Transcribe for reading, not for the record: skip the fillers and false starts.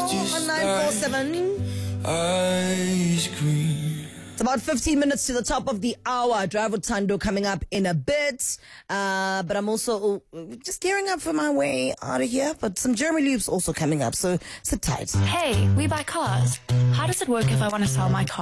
on 947. Ice cream. It's about 15 minutes to the top of the hour. Drive with Tando coming up in a bit. But I'm also just gearing up for my way out of here. But some Jeremy Loops also coming up. So sit tight. Hey, we buy cars. How does it work if I want to sell my car?